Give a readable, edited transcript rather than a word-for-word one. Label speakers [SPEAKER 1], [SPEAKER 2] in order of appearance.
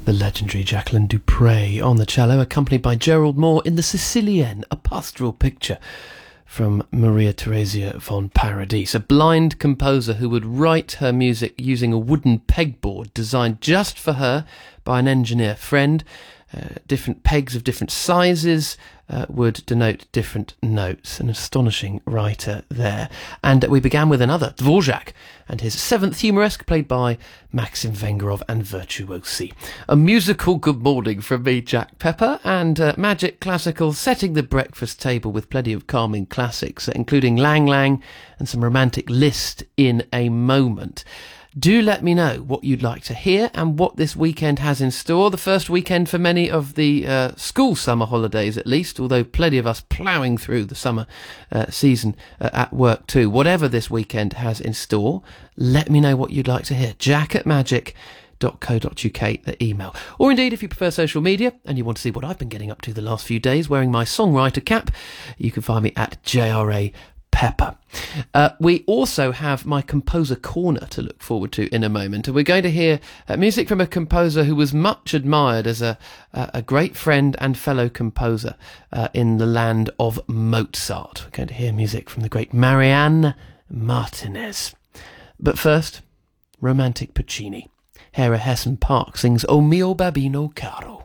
[SPEAKER 1] The legendary Jacqueline du Pré on the cello, accompanied by Gerald Moore in the Sicilienne, a pastoral picture from Maria Theresia von Paradis, a blind composer who would write her music using a wooden pegboard designed just for her by an engineer friend. Different pegs of different sizes would denote different notes. An astonishing writer there. And we began with another, Dvorak, and his seventh humoresque, played by Maxim Vengerov and Virtuosi. A musical good morning from me, Jack Pepper, and Magic Classical setting the breakfast table with plenty of calming classics, including Lang Lang and some romantic Liszt in a moment. Do let me know what you'd like to hear and what this weekend has in store. The first weekend for many of the school summer holidays, at least, although plenty of us ploughing through the summer season at work too. Whatever this weekend has in store, let me know what you'd like to hear. jack@magic.co.uk, the email. Or indeed, if you prefer social media and you want to see what I've been getting up to the last few days wearing my songwriter cap, you can find me at JRA Pepper. We also have my composer corner to look forward to in a moment, and we're going to hear music from a composer who was much admired as a great friend and fellow composer in the land of Mozart. We're going to hear music from the great Marianne Martinez. But first, romantic Puccini. Hera Hessen Park sings O mio babino caro.